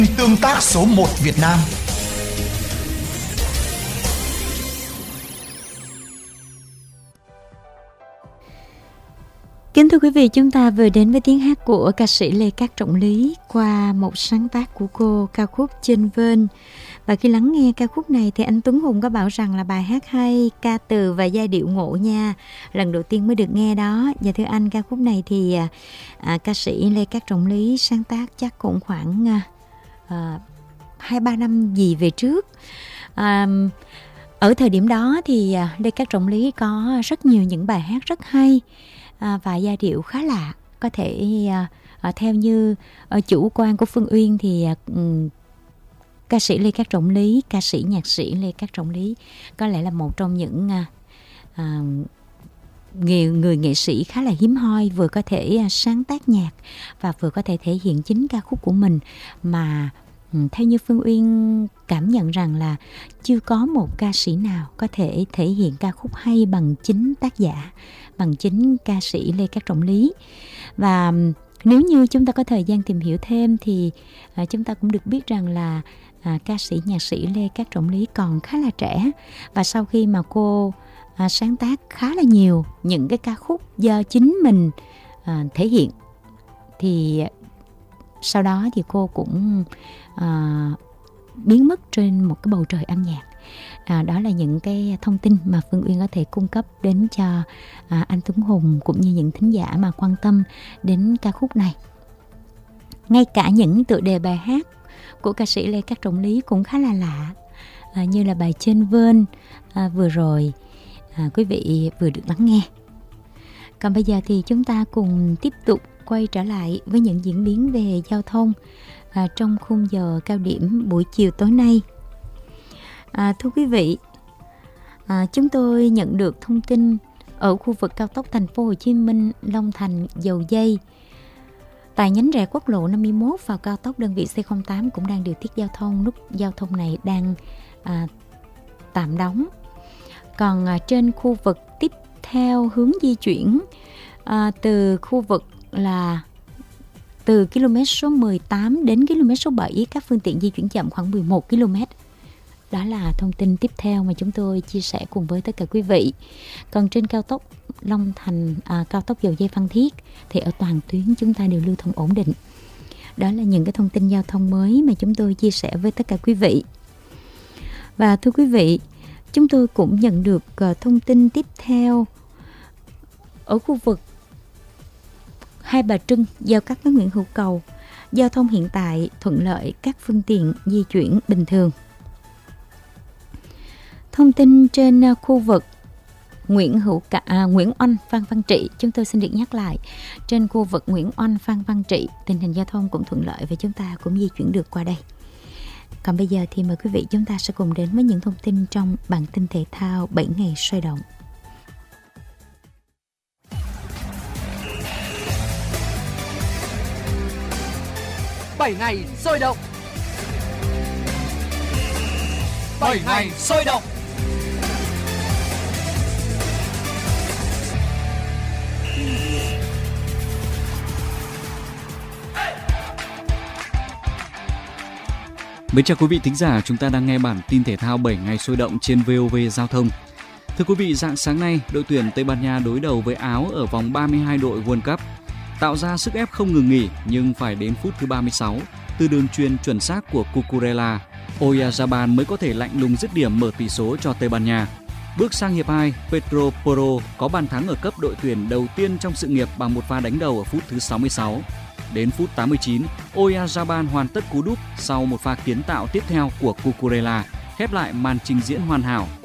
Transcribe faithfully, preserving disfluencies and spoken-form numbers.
Tương tác số một Việt Nam. Kính thưa quý vị, chúng ta vừa đến với tiếng hát của ca sĩ Lê Cát Trọng Lý qua một sáng tác của cô, ca khúc Chênh Vênh. Và khi lắng nghe ca khúc này thì anh Tuấn Hùng có bảo rằng là bài hát hay, ca từ và giai điệu ngộ nha. Lần đầu tiên mới được nghe đó. Và thưa anh, ca khúc này thì à, ca sĩ Lê Cát Trọng Lý sáng tác chắc cũng khoảng à, hai ba năm gì về trước. À, ở thời điểm đó thì à, Lê Cát Trọng Lý có rất nhiều những bài hát rất hay. À, và giai điệu khá lạ, có thể à, à, theo như à, chủ quan của Phương Uyên thì à, um, ca sĩ Lê Cát Trọng Lý, ca sĩ nhạc sĩ Lê Cát Trọng Lý có lẽ là một trong những à, à, người, người nghệ sĩ khá là hiếm hoi, vừa có thể à, sáng tác nhạc và vừa có thể thể hiện chính ca khúc của mình, mà um, theo như Phương Uyên cảm nhận rằng là chưa có một ca sĩ nào có thể thể hiện ca khúc hay bằng chính tác giả, bằng chính ca sĩ Lê Cát Trọng Lý. Và nếu như chúng ta có thời gian tìm hiểu thêm thì à, chúng ta cũng được biết rằng là à, ca sĩ nhạc sĩ Lê Cát Trọng Lý còn khá là trẻ, và sau khi mà cô à, sáng tác khá là nhiều những cái ca khúc do chính mình à, thể hiện thì sau đó thì cô cũng à, biến mất trên một cái bầu trời âm nhạc. À, đó là những cái thông tin mà Phương Uyên có thể cung cấp đến cho à, anh Tuấn Hùng cũng như những thính giả mà quan tâm đến ca khúc này. Ngay cả những tựa đề bài hát của ca sĩ Lê Cát Trọng Lý cũng khá là lạ, à, như là bài Chênh Vênh à, vừa rồi à, quý vị vừa được lắng nghe. Còn bây giờ thì chúng ta cùng tiếp tục quay trở lại với những diễn biến về giao thông à, trong khung giờ cao điểm buổi chiều tối nay. À, thưa quý vị, à, chúng tôi nhận được thông tin ở khu vực cao tốc Thành phố Hồ Chí Minh Long Thành Dầu Giây, tại nhánh rẽ quốc lộ năm mươi mốt vào cao tốc, đơn vị xê không tám cũng đang điều tiết giao thông. Nút giao thông này đang à, tạm đóng. Còn à, trên khu vực tiếp theo hướng di chuyển à, từ khu vực là từ km số mười tám đến km số bảy, các phương tiện di chuyển chậm khoảng mười một ki lô mét. Đó là thông tin tiếp theo mà chúng tôi chia sẻ cùng với tất cả quý vị. Còn trên cao tốc Long Thành, à, cao tốc Dầu Giây Phan Thiết thì ở toàn tuyến chúng ta đều lưu thông ổn định. Đó là những cái thông tin giao thông mới mà chúng tôi chia sẻ với tất cả quý vị. Và thưa quý vị, chúng tôi cũng nhận được uh, thông tin tiếp theo ở khu vực Hai Bà Trưng giao cắt với Nguyễn Hữu Cầu. Giao thông hiện tại thuận lợi, các phương tiện di chuyển bình thường. Thông tin trên khu vực Nguyễn Hữu Cả, à, Nguyễn Oanh, Phan Văn Trị, chúng tôi xin được nhắc lại, trên khu vực Nguyễn Oanh, Phan Văn Trị, tình hình giao thông cũng thuận lợi và chúng ta cũng di chuyển được qua đây. Còn bây giờ thì mời quý vị chúng ta sẽ cùng đến với những thông tin trong bản tin thể thao bảy ngày sôi động. bảy ngày sôi động. bảy ngày sôi động. Mến chào quý vị thính giả, chúng ta đang nghe bản tin thể thao bảy ngày sôi động trên vê o vê Giao thông. Thưa quý vị, rạng sáng nay, đội tuyển Tây Ban Nha đối đầu với Áo ở vòng ba mươi hai đội World Cup. Tạo ra sức ép không ngừng nghỉ, nhưng phải đến phút thứ ba mươi sáu, từ đường chuyền chuẩn xác của Cucurella, Oyarzabal mới có thể lạnh lùng dứt điểm mở tỷ số cho Tây Ban Nha. Bước sang hiệp hai, Pedro Porro có bàn thắng ở cấp đội tuyển đầu tiên trong sự nghiệp bằng một pha đánh đầu ở phút thứ sáu mươi sáu. Đến phút tám mươi chín, Oyarzabal hoàn tất cú đúp sau một pha kiến tạo tiếp theo của Cucurella, khép lại màn trình diễn hoàn hảo